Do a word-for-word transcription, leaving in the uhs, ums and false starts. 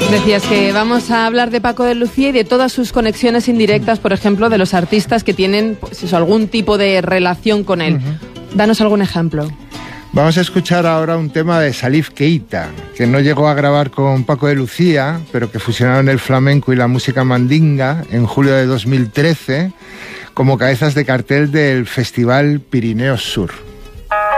Decías que vamos a hablar de Paco de Lucía y de todas sus conexiones indirectas, por ejemplo, de los artistas que tienen pues, eso, algún tipo de relación con él. Uh-huh. Danos algún ejemplo. Vamos a escuchar ahora un tema de Salif Keita, que no llegó a grabar con Paco de Lucía, pero que fusionaron el flamenco y la música mandinga en julio de dos mil trece como cabezas de cartel del Festival Pirineos Sur.